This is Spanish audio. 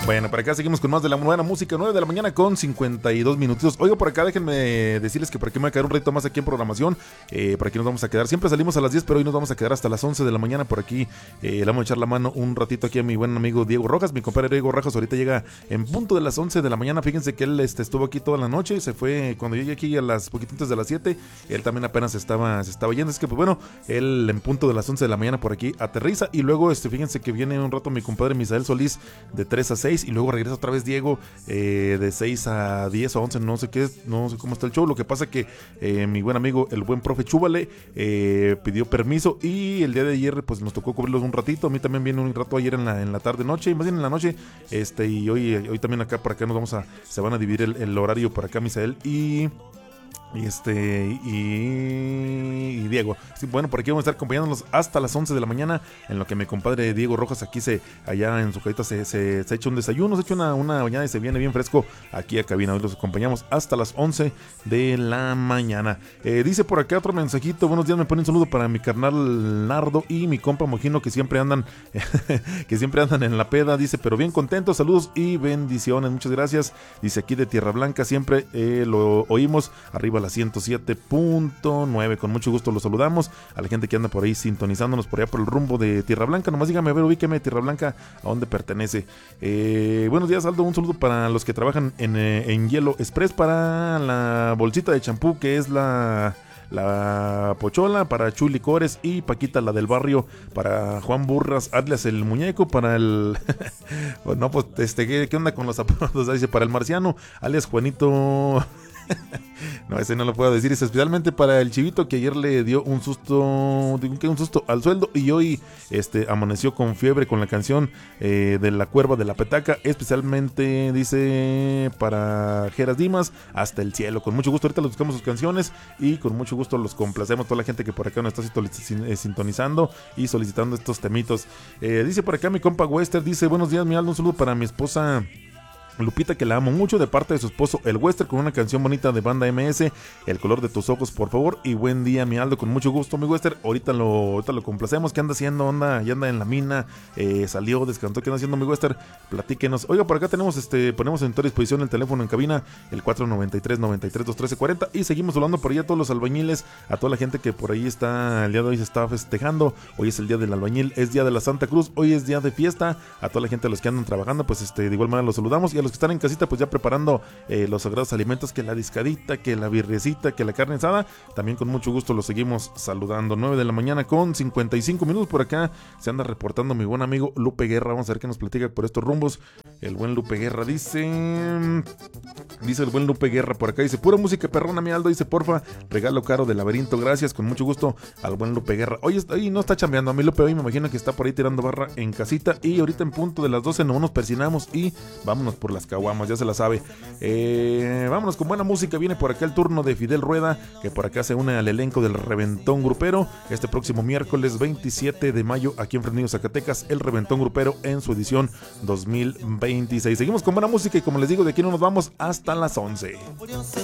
Bueno, por acá seguimos con más de la buena música, 9 de la mañana con 52 minutitos. Oiga, por acá déjenme decirles que por aquí me voy a quedar un ratito más aquí en programación. Por aquí nos vamos a quedar. Siempre salimos a las 10, pero hoy nos vamos a quedar hasta las 11 de la mañana por aquí. Le vamos a echar la mano un ratito aquí a mi buen amigo Diego Rojas. Mi compadre Diego Rojas ahorita llega en punto de las 11 de la mañana. Fíjense que él estuvo aquí toda la noche. Se fue cuando yo llegué aquí a las poquititas de las 7. Él también apenas se estaba yendo. Es que, pues bueno, él en punto de las 11 de la mañana por aquí aterriza. Y luego, fíjense que viene un rato mi compadre Misael Solís de 3 a 6. Y luego regresa otra vez Diego de 6 a 10 o 11, no sé cómo está el show. Lo que pasa que mi buen amigo, el buen profe Chúbale, pidió permiso y el día de ayer pues nos tocó cubrirlos un ratito. A mí también viene un rato ayer en la tarde noche, más bien en la noche, y hoy también acá por acá se van a dividir el horario por acá Misael y Diego. Sí, bueno, por aquí vamos a estar acompañándonos hasta las 11 de la mañana, en lo que mi compadre Diego Rojas aquí allá en su cajita se echa un desayuno, se echa una bañada y se viene bien fresco aquí a cabina. Hoy los acompañamos hasta las 11 de la mañana. Dice por acá otro mensajito: buenos días, me pone un saludo para mi carnal Nardo y mi compa Mojino, que siempre andan en la peda. Dice, pero bien contentos, saludos y bendiciones, muchas gracias. Dice aquí de Tierra Blanca, siempre lo oímos arriba a la 107.9, con mucho gusto los saludamos. A la gente que anda por ahí sintonizándonos por allá por el rumbo de Tierra Blanca, nomás dígame, a ver, ubíqueme Tierra Blanca, a dónde pertenece. Buenos días, Aldo, un saludo para los que trabajan en Hielo Express, para la bolsita de champú que es la Pochola, para Chuy Licores y Paquita la del barrio, para Juan Burras, alias el muñeco, para el no, pues ¿qué onda con los apodos? Dice, para el marciano, alias Juanito. No, ese no lo puedo decir. Es especialmente para el Chivito, que ayer le dio un susto al sueldo y hoy amaneció con fiebre con la canción de La Cuerva de la Petaca. Especialmente dice para Geras Dimas, Hasta el Cielo. Con mucho gusto ahorita les buscamos sus canciones y con mucho gusto los complacemos. Toda la gente que por acá nos está sintonizando y solicitando estos temitos. Dice por acá mi compa Wester, dice, buenos días mi Aldo, un saludo para mi esposa Lupita, que la amo mucho, de parte de su esposo el Wester, con una canción bonita de Banda MS, El color de tus ojos, por favor. Y buen día mi Aldo, con mucho gusto mi Wester. Ahorita lo complacemos. ¿Qué anda haciendo? Ya anda en la mina, salió, descansó. ¿Qué anda haciendo mi Wester? Platíquenos. Oiga, por acá ponemos en toda disposición el teléfono en cabina, el 493-93-213-40, y seguimos hablando por allá a todos los albañiles, a toda la gente que por ahí está, el día de hoy se está festejando. Hoy es el día del albañil, es día de la Santa Cruz, hoy es día de fiesta. A toda la gente, a los que andan trabajando, pues de igual manera los saludamos, y a los que están en casita pues ya preparando los sagrados alimentos, que la discadita, que la birriecita, que la carne asada, también con mucho gusto los seguimos saludando. 9 de la mañana con 55 minutos. Por acá se anda reportando mi buen amigo Lupe Guerra. Vamos a ver qué nos platica por estos rumbos el buen Lupe Guerra. Dice el buen Lupe Guerra por acá, dice, pura música perrona mi Aldo, dice, porfa, regalo caro de Laberinto, gracias, con mucho gusto al buen Lupe Guerra. Hoy no está chambeando a mí Lupe, hoy me imagino que está por ahí tirando barra en casita, y ahorita en punto de las 12 nos persinamos y vámonos por las caguamas, ya se la sabe. Vámonos con buena música. Viene por acá el turno de Fidel Rueda, que por acá se une al elenco del Reventón Grupero este próximo miércoles 27 de mayo aquí en Fresnillo, Zacatecas, el Reventón Grupero en su edición 2026. Seguimos con buena música y como les digo, de aquí no nos vamos hasta las 11.